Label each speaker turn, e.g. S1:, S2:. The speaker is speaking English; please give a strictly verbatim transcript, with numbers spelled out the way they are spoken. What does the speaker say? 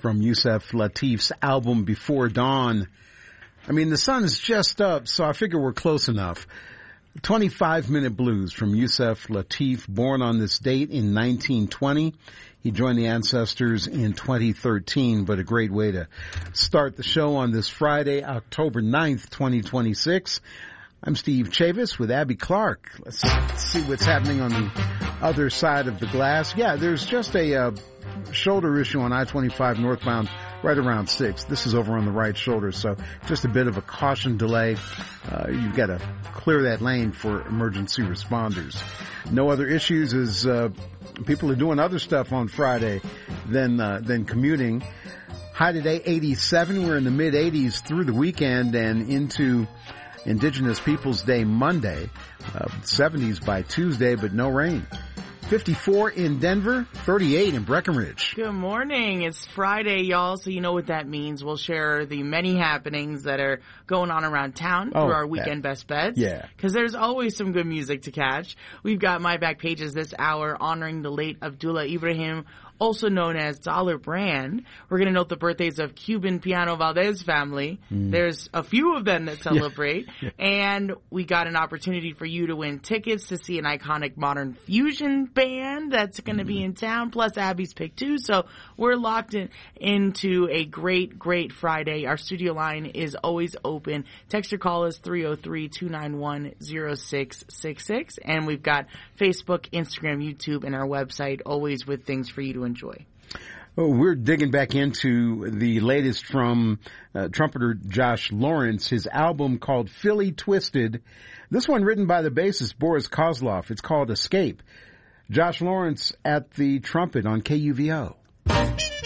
S1: from Yusef Lateef's album Before Dawn. I mean, the sun is just up, so I figure we're close enough. twenty-five minute Blues from Yusef Lateef, born on this date in nineteen twenty. He joined the Ancestors in twenty thirteen, but a great way to start the show on this Friday, October ninth, twenty twenty-six. I'm Steve Chavis with Abby Clark. Let's see what's happening on the other side of the glass. Yeah, there's just a uh, shoulder issue on I twenty-five northbound right around six. This is over on the right shoulder, so just a bit of a caution delay. Uh, you've got to clear that lane for emergency responders. No other issues as uh, people are doing other stuff on Friday than uh, than commuting. High today, eighty-seven. We're in the mid eighties through the weekend and into Indigenous Peoples Day Monday. Uh, seventies by Tuesday, but no rain. fifty-four in Denver, thirty-eight in Breckenridge.
S2: Good morning. It's Friday, y'all, so you know what that means. We'll share the many happenings that are going on around town
S1: Oh,
S2: through our weekend
S1: yeah.
S2: best bets.
S1: Yeah.
S2: Because there's always some good music to catch. We've got My Back Pages this hour honoring the late Abdullah Ibrahim, also known as Dollar Brand. We're going to note the birthdays of Cuban Piano Valdez family. Mm. There's a few of them that celebrate. Yeah. And we got an opportunity for you to win tickets to see an iconic modern fusion band that's going to mm. be in town, plus Abby's pick too. So we're locked in into a great, great Friday. Our studio line is always open. Text or call us three oh three, two nine one, oh six six six. And we've got Facebook, Instagram, YouTube, and our website, always with things for you to enjoy.
S1: Oh, we're digging back into the latest from uh, trumpeter Josh Lawrence, his album called Philly Twisted. This one written by the bassist Boris Kozlov. It's called Escape. Josh Lawrence at the trumpet on K U V O.